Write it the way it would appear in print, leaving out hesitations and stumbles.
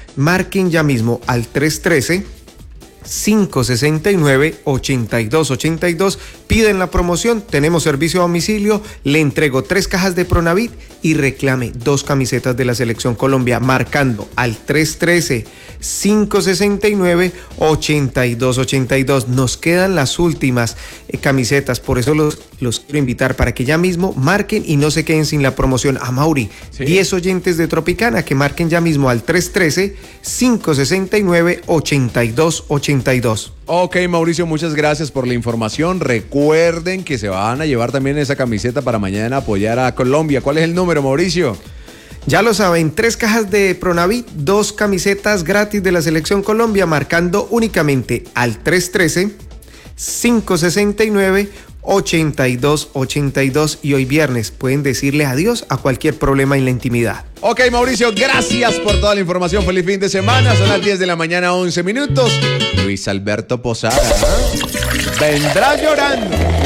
marquen ya mismo al 313-569-8282, piden la promoción, tenemos servicio a domicilio, le entrego 3 cajas de Pronavit y reclame 2 camisetas de la Selección Colombia marcando al 313-569-8282. Nos quedan las últimas camisetas, por eso los quiero invitar para que ya mismo marquen y no se queden sin la promoción. A Mauri, sí. 10 oyentes de Tropicana que marquen ya mismo al 313-569-8282. Ok, Mauricio, muchas gracias por la información. Recuerden que se van a llevar también esa camiseta para mañana apoyar a Colombia. ¿Cuál es el número, Mauricio? Ya lo saben, 3 cajas de Pronavit, 2 camisetas gratis de la Selección Colombia, marcando únicamente al 313-569-8282. Y hoy viernes pueden decirle adiós a cualquier problema en la intimidad. Ok, Mauricio, gracias por toda la información. Feliz fin de semana. Son las 10 de la mañana, 11 minutos. Luis Alberto Posada vendrá llorando.